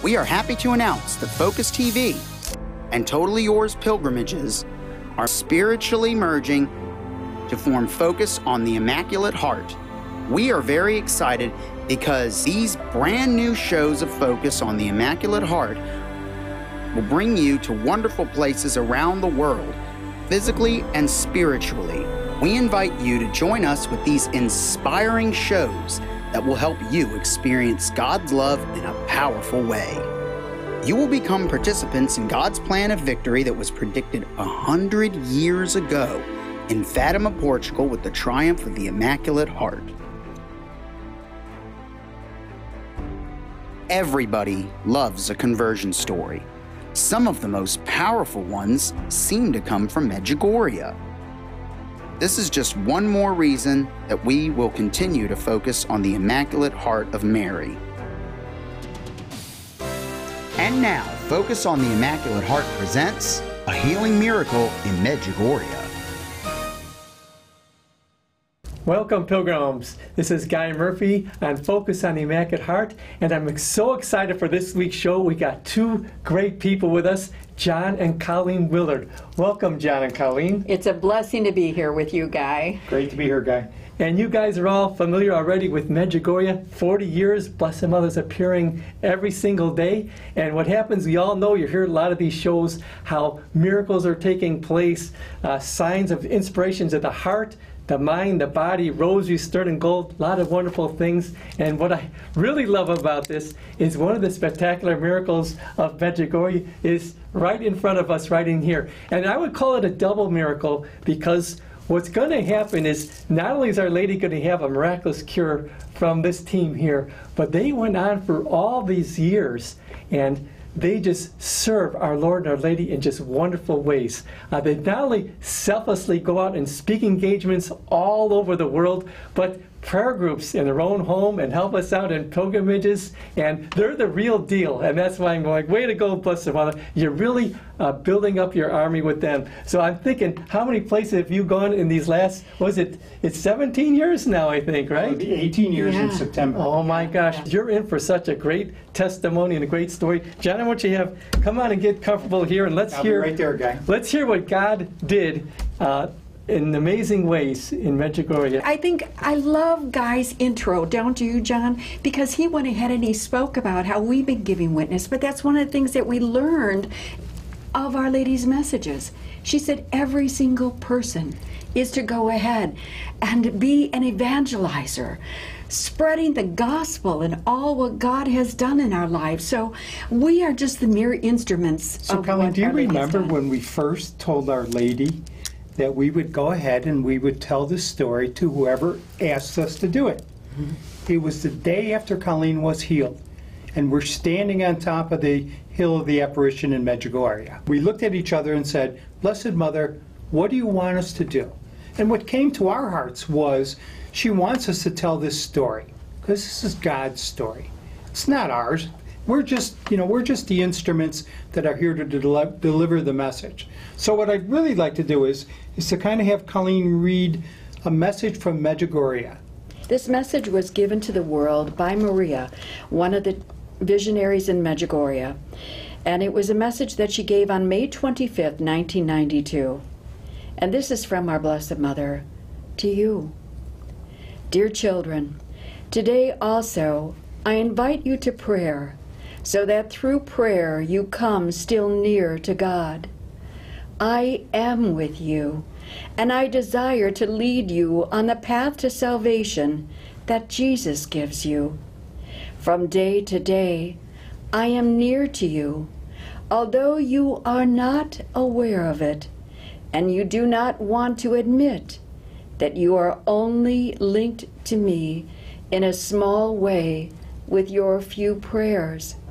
We are happy to announce that Focus TV and Totally Yours pilgrimages are spiritually merging to form Focus on the Immaculate Heart. We are very excited because these brand new shows of Focus on the Immaculate Heart will bring you to wonderful places around the world, physically and spiritually. We invite you to join us with these inspiring shows that will help you experience God's love in a powerful way. You will become participants in God's plan of victory that was predicted 100 years ago in Fatima, Portugal, with the triumph of the Immaculate Heart. Everybody loves a conversion story. Some of the most powerful ones seem to come from Medjugorje. This is just one more reason that we will continue to focus on the Immaculate Heart of Mary. And now, Focus on the Immaculate Heart presents a healing miracle in Medjugorje. Welcome, pilgrims. This is Guy Murphy on Focus on the Immaculate Heart, and I'm so excited for this week's show. We got two great people with us, John and Colleen Willard. Welcome, John and Colleen. It's a blessing to be here with you, Guy. Great to be here, Guy. And you guys are all familiar already with Medjugorje. 40 years, Blessed Mother's appearing every single day. And what happens, we all know, you hear a lot of these shows, how miracles are taking place, signs of inspirations of the heart, the mind, the body, rosary, stern and gold, a lot of wonderful things. And what I really love about this is one of the spectacular miracles of Medjugorje is right in front of us, right in here. And I would call it a double miracle because what's going to happen is not only is Our Lady going to have a miraculous cure from this team here, but they went on for all these years and they just serve our Lord and Our Lady in just wonderful ways. They not only selflessly go out and speak engagements all over the world, but prayer groups in their own home and help us out in pilgrimages, and they're the real deal. And that's why I'm going, way to go, Blessed Mother. You're really building up your army with them. So I'm thinking, how many places have you gone in these last, it's 17 years now, I think, right? It'll be 18 years in September. Oh my gosh, you're in for such a great testimony and a great story. John, I want you to come on and get comfortable here, and let's I'll hear. be right there, Guy. Let's hear what God did in amazing ways in Medjugorje. I think I love Guy's intro, don't you, John? Because he went ahead and he spoke about how we've been giving witness, but that's one of the things that we learned of Our Lady's messages. She said every single person is to go ahead and be an evangelizer, spreading the gospel and all what God has done in our lives. So we are just the mere instruments So, of Colleen, what do you Our Lady has remember done. when we first told Our Lady that we would go ahead and we would tell this story to whoever asked us to do it? Mm-hmm. It was the day after Colleen was healed, and we're standing on top of the Hill of the Apparition in Medjugorje. We looked at each other and said, Blessed Mother, what do you want us to do? And what came to our hearts was, she wants us to tell this story, because this is God's story. It's not ours. We're just the instruments that are here to deliver the message. So what I'd really like to do is to kind of have Colleen read a message from Medjugorje. This message was given to the world by Maria, one of the visionaries in Medjugorje, and it was a message that she gave on May 25th, 1992. And this is from our Blessed Mother to you. Dear children, today also I invite you to prayer, so that through prayer you come still near to God. I am with you, and I desire to lead you on the path to salvation that Jesus gives you. From day to day, I am near to you, although you are not aware of it, and you do not want to admit that you are only linked to me in a small way with your few prayers.